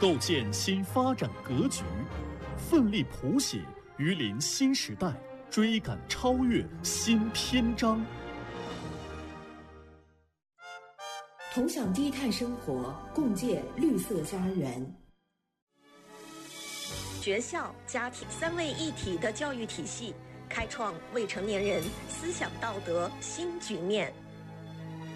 构建新发展格局，奋力谱写榆林新时代，追赶超越新篇章。 同享低碳生活，共建绿色家园。 学校、家庭三位一体的教育体系，开创未成年人思想道德新局面。